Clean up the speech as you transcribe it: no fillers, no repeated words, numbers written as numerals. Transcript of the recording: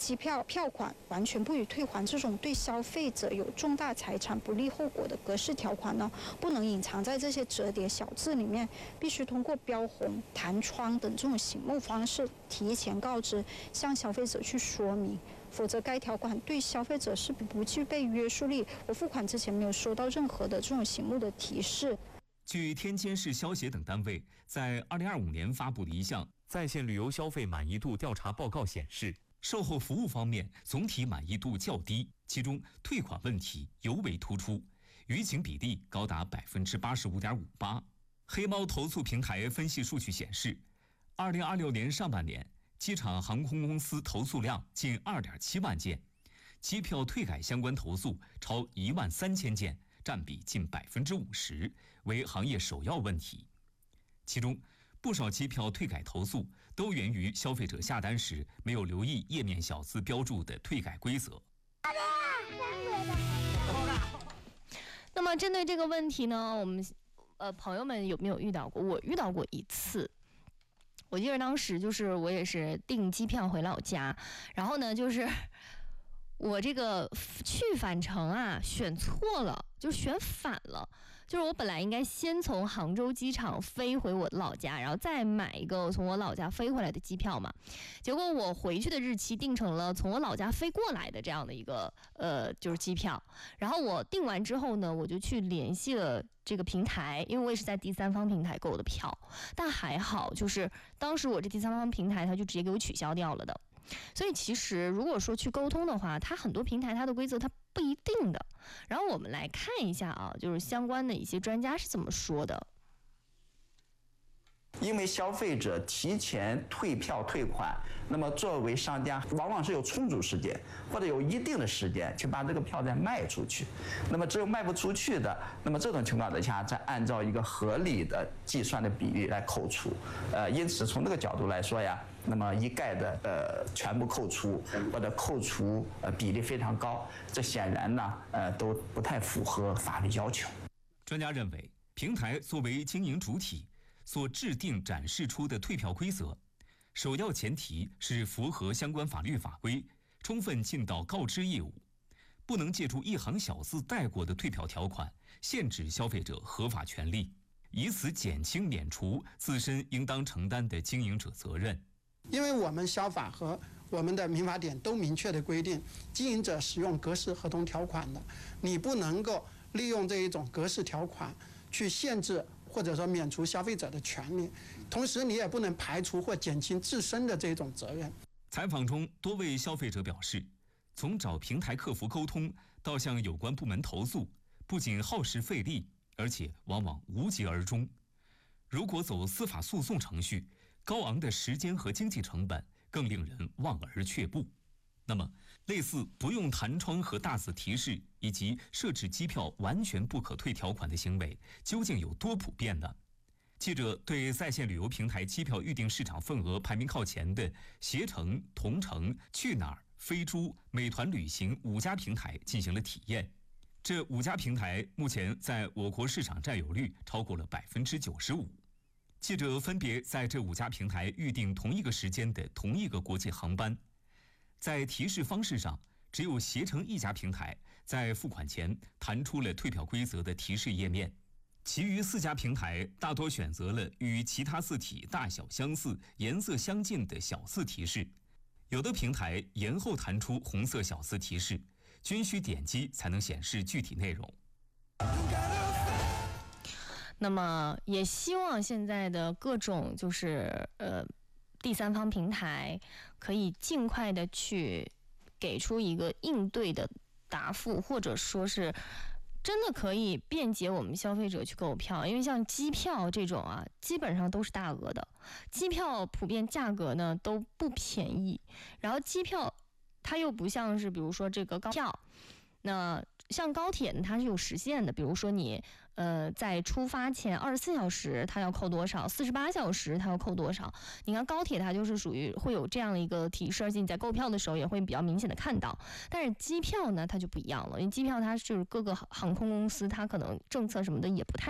机票票款完全不予退还这种对消费者有重大财产不利后果的格式条款呢，不能隐藏在这些折叠小字里面，必须通过标红、弹窗等这种醒目方式提前告知，向消费者去说明。否则，该条款对消费者是不具备约束力。我付款之前没有收到任何的这种醒目的提示。 据天津市消协等单位在2025年发布的一项在线旅游消费满意度调查报告显示，售后服务方面总体满意度较低，其中退款问题尤为突出，逾情比例高达85.58%。黑猫投诉平台分析数据显示，2026年上半年机场航空公司投诉量近2.7万件，机票退改相关投诉超13000件，占比近50%，为行业首要问题。其中，不少机票退改投诉都源于消费者下单时没有留意页面小字标注的退改规则。 那么针对这个问题呢，我们朋友们有没有遇到过？我遇到过一次。我记得当时就是我也是订机票回老家，然后呢就是我这个去返程啊选错了，就选反了。就是我本来应该先从杭州机场飞回我老家，然后再买一个从我老家飞回来的机票嘛。结果我回去的日期定成了从我老家飞过来的这样的一个就是机票。然后我订完之后呢，我就去联系了这个平台，因为我也是在第三方平台购的票，但还好就是当时我这第三方平台它就直接给我取消掉了的。所以其实如果说去沟通的话，它很多平台它的规则它不一定的。然后我们来看一下啊，就是相关的一些专家是怎么说的。 因为消费者提前退票退款，那么作为商家往往是有充足时间或者有一定的时间去把这个票再卖出去，那么只有卖不出去的，那么这种情况之下再按照一个合理的计算的比例来扣除，因此从这个角度来说呀，那么一概的全部扣除或者扣除比例非常高，这显然呢都不太符合法律要求。 专家认为，平台作为经营主体所制定展示出的退票规则，首要前提是符合相关法律法规，充分尽到告知义务，不能借助一行小字带过的退票条款限制消费者合法权利，以此减轻免除自身应当承担的经营者责任。 因为我们消法和我们的民法典都明确的规定，经营者使用格式合同条款的，你不能够利用这一种格式条款去限制或者说免除消费者的权利，同时你也不能排除或减轻自身的这种责任。 采访中，多位消费者表示，从找平台客服沟通到向有关部门投诉，不仅耗时费力，而且往往无疾而终。如果走司法诉讼程序，高昂的时间和经济成本更令人望而却步。那么，类似不用弹窗和大字提示，以及设置机票完全不可退条款的行为，究竟有多普遍呢？记者对在线旅游平台机票预订市场份额排名靠前的携程、同程、去哪儿、飞猪、美团旅行5家平台进行了体验。这5家平台目前在我国市场占有率超过了95%。记者分别在这5家平台预订同一个时间的同一个国际航班，在提示方式上，只有携程1家平台在付款前弹出了退票规则的提示页面，其余4家平台大多选择了与其他字体大小相似、颜色相近的小字提示，有的平台延后弹出红色小字提示，均需点击才能显示具体内容。 那么也希望现在的各种就是第三方平台可以尽快的去给出一个应对的答复，或者说是真的可以便捷我们消费者去购票。因为像机票这种啊，基本上都是大额的，机票普遍价格呢都不便宜，然后机票它又不像是比如说这个高票，那像高铁呢，它是有时限的，比如说你在出发前24小时它要扣多少，48小时它要扣多少。你看高铁它就是属于会有这样的一个提示，而且你在购票的时候也会比较明显的看到。但是机票呢它就不一样了，因为机票它是各个航空公司它可能政策什么的也不太